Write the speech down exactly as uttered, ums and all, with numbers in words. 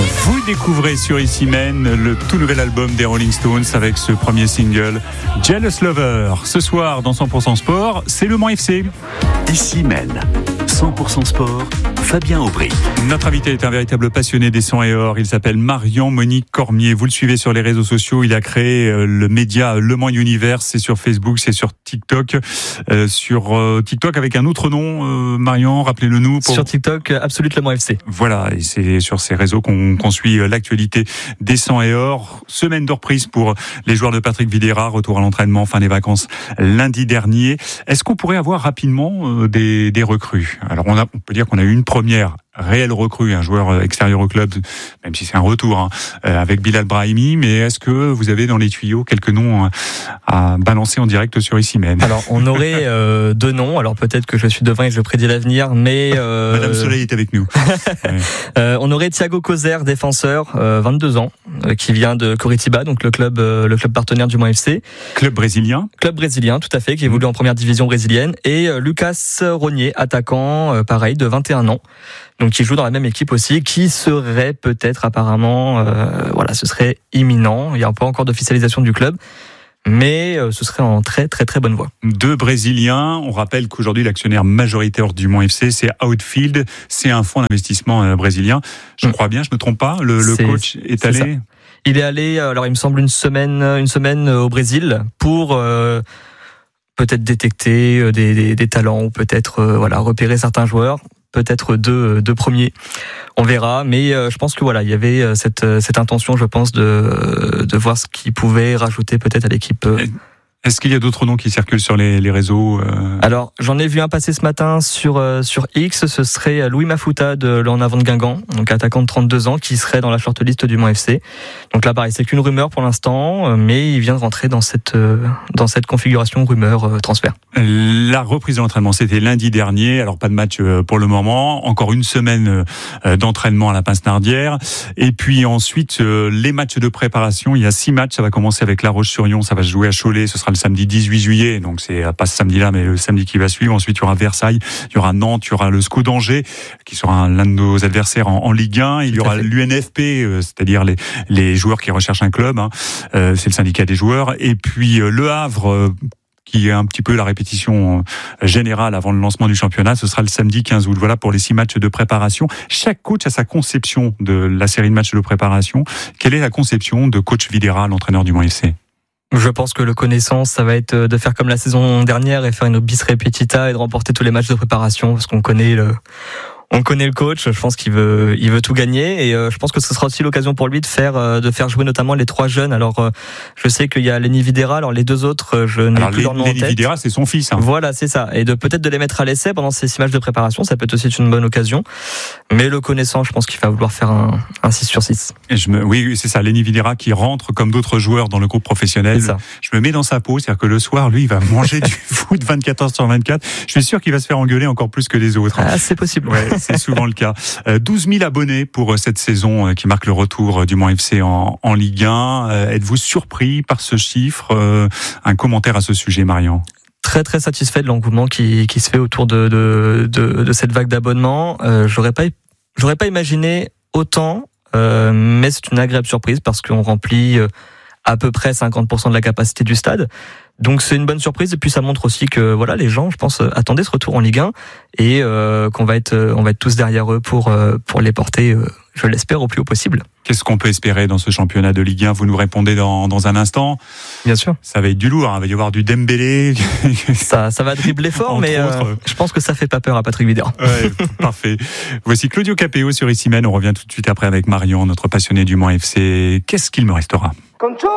Vous découvrez sur Ici Men le tout nouvel album des Rolling Stones avec ce premier single Jealous Lover. Ce soir dans cent pour cent Sport, c'est Le Mans F C. Ici Men, cent pour cent Sport, Fabien Aubry. Notre invité est un véritable passionné des sons et or. Il s'appelle Marian-Monique Cormier. Vous le suivez sur les réseaux sociaux. Il a créé le média Le Mans Universe. C'est sur Facebook, c'est sur TikTok. Euh, sur euh, TikTok avec un autre nom, euh, Marian, rappelez-le nous. Pour... Sur TikTok, Absolute Le Mans F C. Voilà, et c'est sur ces réseaux qu'on, qu'on suit l'actualité des sons et or. Semaine de reprise pour les joueurs de Patrick Vieira. Retour à l'entraînement, fin des vacances lundi dernier. Est-ce qu'on pourrait avoir rapidement euh, des, des recrues? Alors on, a, on peut dire qu'on a eu une première réelle recrue, un joueur extérieur au club, même si c'est un retour, hein, avec Bilal Brahimi. Mais est-ce que vous avez dans les tuyaux quelques noms à balancer en direct sur Ici Men? Alors, on aurait euh, deux noms. Alors, peut-être que je suis devin et je prédis l'avenir, mais... Euh... Madame Soleil est avec nous. Ouais. euh, on aurait Thiago Kozer, défenseur, euh, vingt-deux ans, euh, qui vient de Coritiba, donc le club, euh, le club partenaire du Mans F C. Club brésilien. Club brésilien, tout à fait, qui évolue en première division brésilienne. Et euh, Lucas Rognier, attaquant, euh, pareil, de vingt et un ans. Donc qui joue dans la même équipe aussi, qui serait peut-être apparemment, euh, voilà, ce serait imminent. Il n'y a pas encore d'officialisation du club, mais euh, ce serait en très très très bonne voie. Deux Brésiliens. On rappelle qu'aujourd'hui l'actionnaire majoritaire du Mans F C, c'est Outfield, c'est un fonds d'investissement euh, brésilien. Je mmh. crois bien, je me trompe pas. Le, le coach est, est allé. Ça. Il est allé, alors il me semble une semaine, une semaine au Brésil pour. Euh, peut-être détecter des, des, des talents ou peut-être euh, voilà repérer certains joueurs. Peut-être deux, deux premiers, on verra. Mais euh, je pense que voilà, il y avait cette, cette intention, je pense, de, de voir ce qu'il pouvait rajouter peut-être à l'équipe. Est-ce qu'il y a d'autres noms qui circulent sur les, les réseaux euh... Alors, j'en ai vu un passer ce matin sur, euh, sur X. Ce serait Louis Mafuta de l'En Avant de Guingamp, donc attaquant de trente-deux ans, qui serait dans la shortlist du Mans F C. Donc là, pareil, c'est qu'une rumeur pour l'instant, mais il vient de rentrer dans cette, euh, dans cette configuration rumeur euh, transfert. La reprise de l'entraînement, c'était lundi dernier. Alors, pas de match euh, pour le moment. Encore une semaine euh, d'entraînement à la Pince-Nardière. Et puis ensuite, euh, les matchs de préparation. Il y a six matchs. Ça va commencer avec La Roche-sur-Yon. Ça va se jouer à Cholet. Ce sera le samedi dix-huit juillet, donc c'est pas ce samedi-là, mais le samedi qui va suivre. Ensuite, il y aura Versailles, il y aura Nantes, il y aura le S C O d'Angers, qui sera l'un de nos adversaires en, en Ligue un. Il y aura l'U N F P, euh, c'est-à-dire les, les joueurs qui recherchent un club. Hein. Euh, c'est le syndicat des joueurs. Et puis euh, Le Havre. Euh, qui est un petit peu la répétition générale avant le lancement du championnat. Ce sera le samedi quinze août. Voilà pour les six matchs de préparation. Chaque coach a sa conception de la série de matchs de préparation. Quelle est la conception de coach Vieira, l'entraîneur du Mans F C? Je pense que le connaissance, ça va être de faire comme la saison dernière et faire une bis repetita et de remporter tous les matchs de préparation parce qu'on connaît le... On connaît le coach, je pense qu'il veut, il veut tout gagner et euh, je pense que ce sera aussi l'occasion pour lui de faire, euh, de faire jouer notamment les trois jeunes. Alors, euh, je sais qu'il y a Lenny Vieira, alors les deux autres, je n'ai alors, plus leur nom en tête. Lenny Vieira, c'est son fils. Hein. Voilà, c'est ça. Et de peut-être de les mettre à l'essai pendant ces six matchs de préparation, ça peut être aussi une bonne occasion. Mais le connaissant, je pense qu'il va vouloir faire un, un six sur six. Et je me, oui, c'est ça, Lenny Vieira qui rentre comme d'autres joueurs dans le groupe professionnel. Je me mets dans sa peau, c'est-à-dire que le soir, lui, il va manger du foot vingt-quatre heures sur vingt-quatre. Je suis sûr qu'il va se faire engueuler encore plus que les autres. Ah, c'est possible. Ouais, c'est souvent le cas. douze mille abonnés pour cette saison qui marque le retour du Mans F C en, en Ligue un. Êtes-vous surpris par ce chiffre? Un commentaire à ce sujet, Marian? Très très satisfait de l'engouement qui, qui se fait autour de, de, de, de cette vague d'abonnements. Euh, j'aurais pas, j'aurais pas imaginé autant, euh, mais c'est une agréable surprise parce qu'on remplit à peu près cinquante pour cent de la capacité du stade. Donc c'est une bonne surprise et puis ça montre aussi que voilà les gens, je pense, attendaient ce retour en Ligue un et euh, qu'on va être, on va être tous derrière eux pour pour les porter, euh, je l'espère, au plus haut possible. Qu'est-ce qu'on peut espérer dans ce championnat de Ligue un? Vous nous répondez dans dans un instant. Bien sûr. Ça va être du lourd, hein. Il va y avoir du Dembélé. ça ça va dribbler fort, mais euh, je pense que ça fait pas peur à Patrick Vieira. Ouais, parfait. Voici Claudio Capéo sur Ici Men. On revient tout de suite après avec Marion, notre passionné du Mans F C. Qu'est-ce qu'il me restera?